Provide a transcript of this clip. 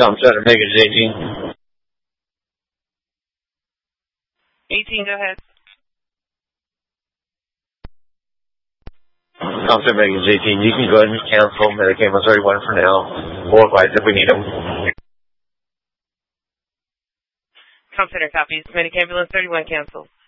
Tom Center, Megan 18. 18, go ahead. Tom Center, Megan 18. You can go ahead and cancel Medicare 31 for now. We'll advise if we need them. Tom Center copies. Medicare 31 canceled.